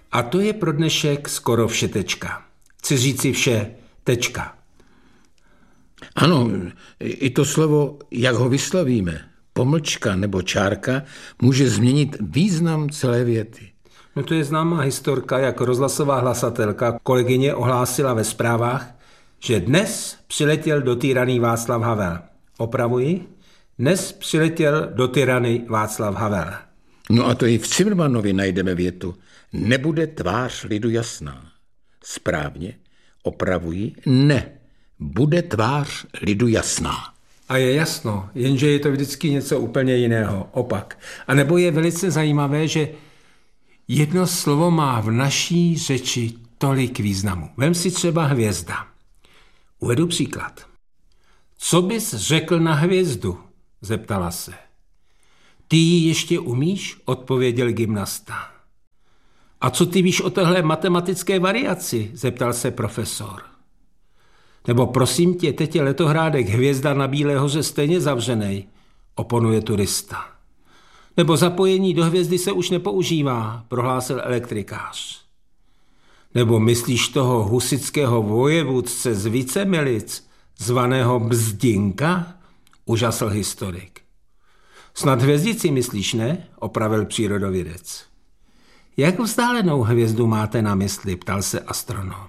A to je pro dnešek skoro vše tečka. Chci říci vše tečka. Ano, i to slovo, jak ho vyslovíme, pomlčka nebo čárka, může změnit význam celé věty. No to je známá historka, jak rozhlasová hlasatelka kolegyně ohlásila ve zprávách, že dnes přiletěl do Týrany Václav Havel. Opravuji, dnes přiletěl do Týrany Václav Havel. No a to i v Cimrmanovi najdeme větu. Nebude tvář lidu jasná. Správně, opravuji, ne. Bude tvář lidu jasná. A je jasno, jenže je to vždycky něco úplně jiného, opak. A nebo je velice zajímavé, že jedno slovo má v naší řeči tolik významu. Vem si třeba hvězda. Uvedu příklad. Co bys řekl na hvězdu? Zeptala se. Ty ji ještě umíš? Odpověděl gymnasta. A co ty víš o téhle matematické variaci? Zeptal se profesor. Nebo prosím tě, teď je letohrádek Hvězda na Bílé hoře stejně zavřenej, oponuje turista. Nebo zapojení do hvězdy se už nepoužívá, prohlásil elektrikář. Nebo myslíš toho husitského vojevůdce z Vícemilic, zvaného Bzdinka? Užasl historik. Snad hvězdici myslíš, ne? Opravil přírodovědec. Jak vzdálenou hvězdu máte na mysli? Ptal se astronom.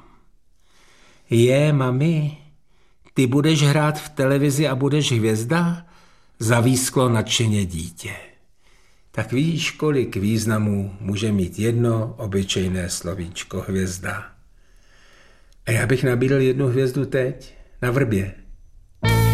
Mami, ty budeš hrát v televizi a budeš hvězda? Zavísklo nadšeně dítě. Tak víš, kolik významů může mít jedno obyčejné slovíčko hvězda. A já bych nabídl jednu hvězdu teď, na Vrbě.